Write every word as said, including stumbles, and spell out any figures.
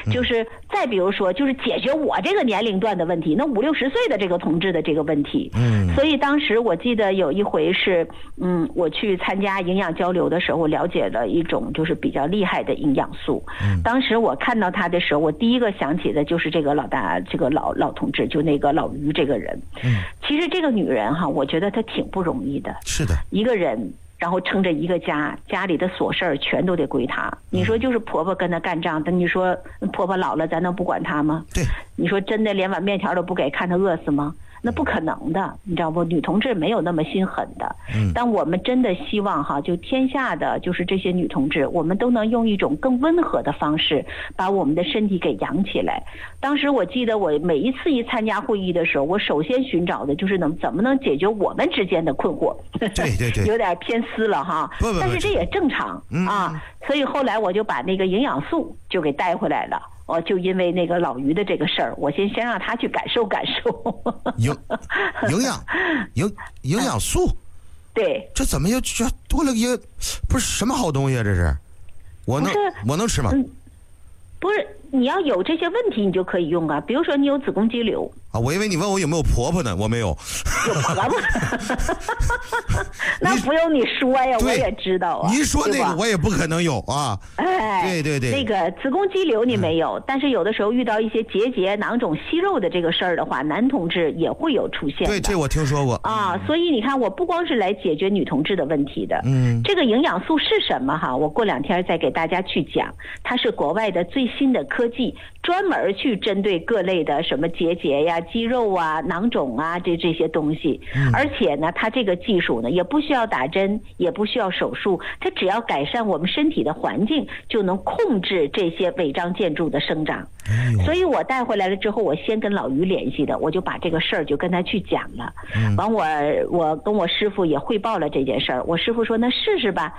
就是再比如说，就是解决我这个年龄段的问题，那五六十岁的这个同志的这个问题。嗯，所以当时我记得有一回是，嗯，我去参加营养交流的时候，我了解了一种就是比较厉害的营养素。嗯，当时我看到他的时候，我第一个想起的就是这个老大，这个老老同志，就那个老于这个人。嗯，其实这个女人哈，我觉得她挺不容易的。 是的， 一个人。然后撑着一个家，家里的琐事儿全都得归她。你说就是婆婆跟她干仗，但你说婆婆老了，咱能不管她吗？ 对， 你说真的连碗面条都不给，看她饿死吗？那不可能的，你知道不？女同志没有那么心狠的。嗯，但我们真的希望哈，就天下的就是这些女同志，我们都能用一种更温和的方式，把我们的身体给养起来。当时我记得我每一次一参加会议的时候，我首先寻找的就是能怎么能解决我们之间的困惑。 对对对， 有点偏私了哈。不不不，但是这也正常、嗯、啊。所以后来我就把那个营养素就给带回来了。哦，就因为那个老于的这个事儿，我先先让他去感受感受。 营营养营营养素， 对， 这怎么又这多了一个？不是什么好东西啊？这是，我能我能吃吗？ 嗯，不是，你要有这些问题，你就可以用啊。比如说你有子宫肌瘤啊，我以为你问我有没有婆婆呢，我没有。 有婆婆？那不用你说呀，我也知道啊。 你说那个我也不可能有啊。哎，对对对， 那个子宫肌瘤你没有，嗯、但是有的时候遇到一些结节、囊肿、息肉的这个事儿的话，男同志也会有出现的。 对，这我听说过啊。所以你看，我不光是来解决女同志的问题的，嗯，这个营养素是什么哈？我过两天再给大家去讲，它是国外的最新的科技，专门去针对各类的什么结节呀、肌肉啊、囊肿啊这这些东西。嗯、而且呢，它这个技术呢，也不需要打针，也不需要手术，它只要改善我们身体的环境，就能控制这些违章建筑的生长。哎、所以我带回来了之后，我先跟老于联系的，我就把这个事儿就跟他去讲了。嗯、完我我跟我师傅也汇报了这件事儿，我师傅说那试试吧。